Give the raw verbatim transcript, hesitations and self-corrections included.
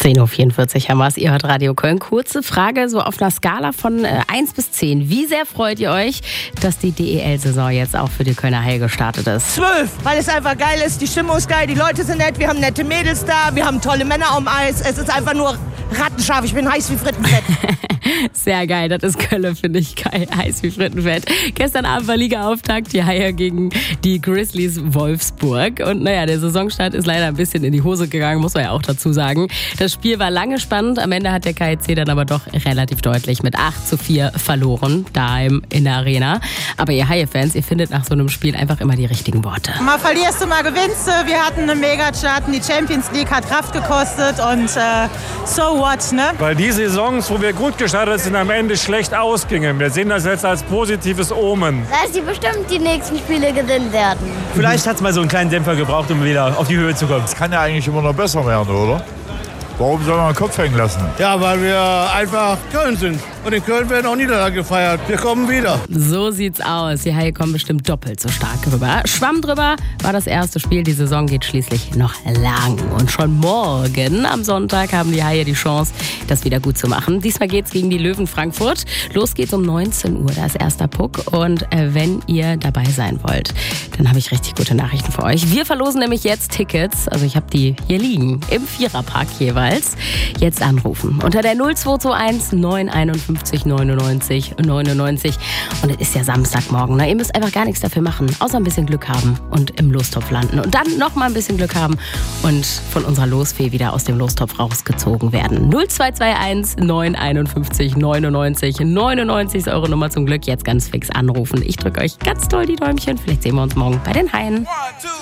zehn Uhr vierundvierzig haben wir es. Ihr hört Radio Köln. Kurze Frage, so auf einer Skala von äh, eins bis zehn. Wie sehr freut ihr euch, dass die D E L-Saison jetzt auch für die Kölner Haie gestartet ist? zwölf, weil es einfach geil ist. Die Stimmung ist geil, die Leute sind nett, wir haben nette Mädels da, wir haben tolle Männer am Eis. Es ist einfach nur rattenscharf. Ich bin heiß wie Frittenfett. Sehr geil, das ist Köln, finde ich geil. Heiß wie Frittenfett. Gestern Abend war Liga-Auftakt, die Haie gegen die Grizzlies Wolfsburg. Und naja, der Saisonstart ist leider ein bisschen in die Hose gegangen, muss man ja auch dazu sagen. Das Spiel war lange spannend, am Ende hat der K I C dann aber doch relativ deutlich mit acht zu vier verloren, da im, in der Arena. Aber ihr Haie-Fans, ihr findet nach so einem Spiel einfach immer die richtigen Worte. Mal verlierst du, mal gewinnst du. Wir hatten eine Mega-Starten, die Champions League hat Kraft gekostet und äh, so what, ne? Weil die Saisons, wo wir gut gestartet sind, am Ende schlecht ausgingen. Wir sehen das jetzt als positives Omen. Dass die bestimmt die nächsten Spiele gewinnen werden. Vielleicht hat es mal so einen kleinen Dämpfer gebraucht, um wieder auf die Höhe zu kommen. Es kann ja eigentlich immer noch besser werden, oder? Warum soll man den Kopf hängen lassen? Ja, weil wir einfach Köln sind. Und in Köln werden auch Niederlagen gefeiert. Wir kommen wieder. So sieht's aus. Die Haie kommen bestimmt doppelt so stark rüber. Schwamm drüber war das erste Spiel. Die Saison geht schließlich noch lang. Und schon morgen am Sonntag haben die Haie die Chance, das wieder gut zu machen. Diesmal geht's gegen die Löwen Frankfurt. Los geht's um neunzehn Uhr. Da ist erster Puck. Und äh, wenn ihr dabei sein wollt, dann habe ich richtig gute Nachrichten für euch. Wir verlosen nämlich jetzt Tickets. Also ich habe die hier liegen. Im Viererpark jeweils. Jetzt anrufen. Unter der null zwei zwei eins neun eins fünf neunundneunzig neunundneunzig. Und es ist ja Samstagmorgen. Ne? Ihr müsst einfach gar nichts dafür machen, außer ein bisschen Glück haben und im Lostopf landen. Und dann noch mal ein bisschen Glück haben und von unserer Losfee wieder aus dem Lostopf rausgezogen werden. null zwei zwei eins neun eins fünf neunundneunzig neunundneunzig ist eure Nummer zum Glück. Jetzt ganz fix anrufen. Ich drücke euch ganz toll die Däumchen. Vielleicht sehen wir uns morgen bei den Haien.